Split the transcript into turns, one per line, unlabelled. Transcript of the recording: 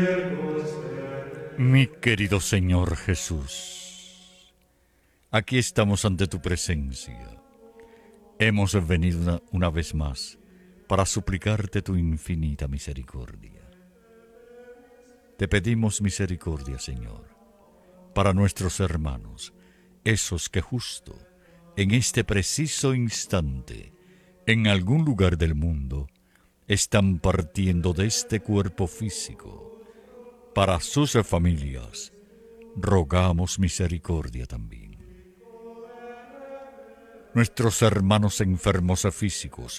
Mi querido Señor Jesús, aquí estamos ante tu presencia. Hemos venido una vez más para suplicarte tu infinita misericordia. Te pedimos misericordia, Señor, para nuestros hermanos, esos que justo en este preciso instante, en algún lugar del mundo, están partiendo de este cuerpo físico. Para sus familias, rogamos misericordia también. Nuestros hermanos enfermos físicos,